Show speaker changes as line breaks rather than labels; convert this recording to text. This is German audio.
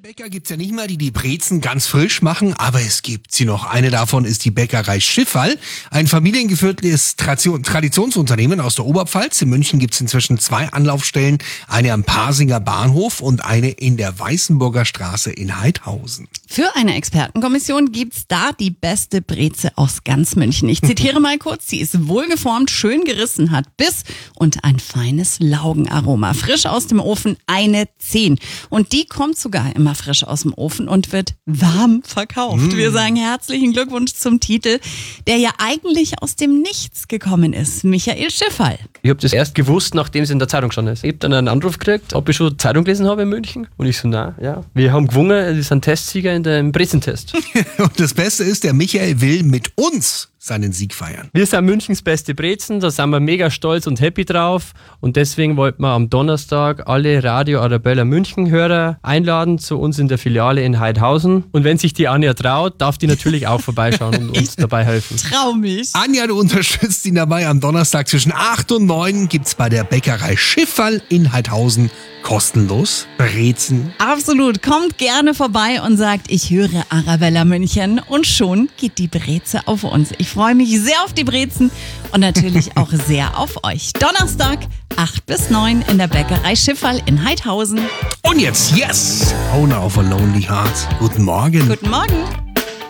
Bäcker gibt's ja nicht mal, die die Brezen ganz frisch machen, aber es gibt sie noch. Eine davon ist die Bäckerei Schiffall, ein familiengeführtes Traditionsunternehmen aus der Oberpfalz. In München gibt's inzwischen 2 Anlaufstellen, eine am Pasinger Bahnhof und eine in der Weißenburger Straße in Heidhausen.
Für eine Expertenkommission gibt's da die beste Breze aus ganz München. Ich zitiere mal kurz, sie ist wohlgeformt, schön gerissen, hat Biss und ein feines Laugenaroma. Frisch aus dem Ofen, eine 10. Und die kommt sogar immer frisch aus dem Ofen und wird warm verkauft. Wir sagen herzlichen Glückwunsch zum Titel, der ja eigentlich aus dem Nichts gekommen ist. Michael Schiffall.
Ich habe das erst gewusst, nachdem es in der Zeitung schon ist. Ich habe dann einen Anruf gekriegt, ob ich schon Zeitung gelesen habe in München. Und ich so, na, ja. Wir haben gewonnen, das sind Testsieger in dem Brezentest.
Und das Beste ist, der Michael will mit uns seinen Sieg feiern.
Wir sind Münchens beste Brezen, da sind wir mega stolz und happy drauf. Und deswegen wollten wir am Donnerstag alle Radio Arabella München-Hörer einladen zu uns in der Filiale in Heidhausen. Und wenn sich die Anja traut, darf die natürlich auch vorbeischauen und uns dabei helfen.
Trau mich.
Anja, du unterstützt ihn dabei. Am Donnerstag zwischen 8 und 9 gibt's bei der Bäckerei Schiffall in Heidhausen kostenlos Brezen.
Absolut. Kommt gerne vorbei und sagt, ich höre Arabella München. Und schon geht die Breze auf uns. Ich freue mich sehr auf die Brezen und natürlich auch sehr auf euch. Donnerstag, 8 bis 9 in der Bäckerei Schiffall in Heidhausen.
Und jetzt, yes! Owner of a Lonely Heart. Guten Morgen.
Guten Morgen.